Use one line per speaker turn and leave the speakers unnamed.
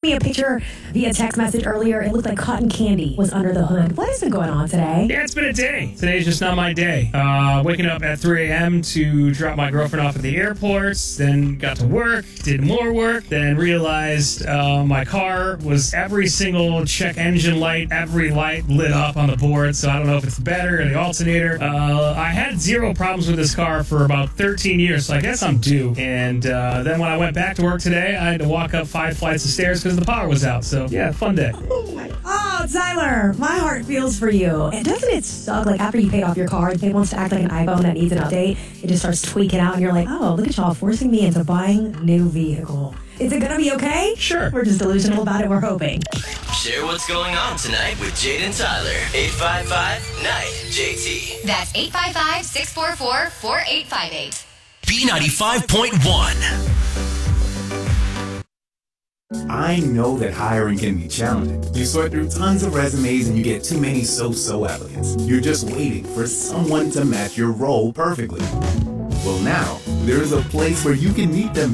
me a picture via text message earlier. It looked like cotton candy was under the hood. What has been going on today?
Yeah, it's been a day. Today's just not my day. Waking up at 3 a.m. to drop my girlfriend off at the airport, then got to work, did more work, then realized my car was every single check engine light, every light lit up on the board, so I don't know if it's the battery or the alternator. I had zero problems with this car for about 13 years, so I guess I'm due. And then when I went back to work today, I had to walk up 5 flights of stairs because the power was out. So, yeah, fun day.
Oh, Tyler, my heart feels for you. And doesn't it suck, like, after you paid off your car, it wants to act like an iPhone that needs an update? It just starts tweaking out, and you're like, oh, look at y'all forcing me into buying a new vehicle. Is it going to be okay?
Sure.
We're just delusional about it. We're hoping.
Share what's going on tonight with Jade and Tyler. 855-NIGHT.
That's 855-644-4858.
B95.1.
I know that hiring can be challenging. You sort through tons of resumes and you get too many so-so applicants. You're just waiting for someone to match your role perfectly. Well, now, there's a place where you can meet them